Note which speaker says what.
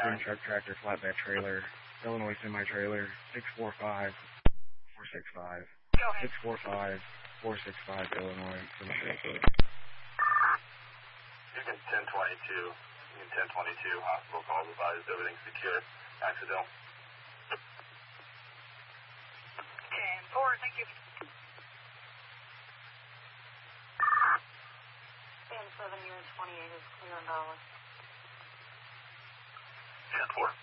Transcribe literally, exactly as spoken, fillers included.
Speaker 1: Green truck, tractor, flatbed trailer, Illinois semi-trailer, six four five, four six five. six four five, four six five, Illinois semi-trailer.
Speaker 2: You can ten twenty-two. You can ten twenty-two. Hospital calls advised. Everything's secure. Accidental.
Speaker 3: ten four, thank you. ten seven, unit twenty-eight is clear on dollar.
Speaker 2: ten four.